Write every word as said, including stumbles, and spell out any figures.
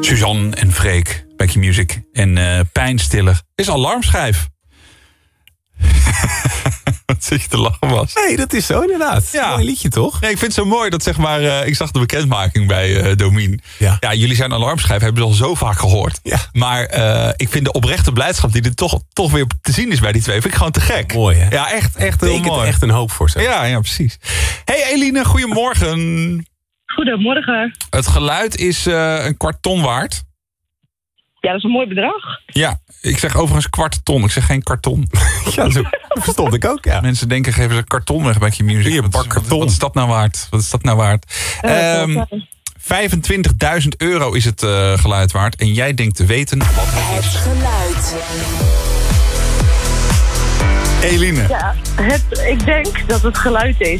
Suzanne en Freek, Becky Music en uh, Pijnstiller is alarmschijf. Wat zit je te lachen, was? Nee, dat is zo inderdaad. Ja. Mooi liedje, toch? Nee, ik vind het zo mooi dat zeg maar... Uh, ik zag de bekendmaking bij uh, Domien. Ja. ja, jullie zijn alarmschijf, hebben we al zo vaak gehoord. Ja. Maar uh, ik vind de oprechte blijdschap die er toch, toch weer te zien is bij die twee... vind ik gewoon te gek. Mooi, hè? Ja, echt, echt heel Betekent mooi. echt een hoop voor ze. Ja, ja, precies. Hey Eline, goedemorgen. Goedemorgen. Het geluid is uh, een kwart ton waard. Ja, dat is een mooi bedrag. Ja, ik zeg overigens kwart ton. Ik zeg geen karton. Ja, zo verstond ik ook, ja. Mensen denken, geven ze een karton weg bij je music. Hier, Wat, bak wat, karton. wat is dat nou waard? Wat is dat nou waard? Uh, um, vijfentwintigduizend euro is het uh, geluid waard. En jij denkt te weten wat het is. Het geluid. Eline. Ja, het, ik denk dat het geluid is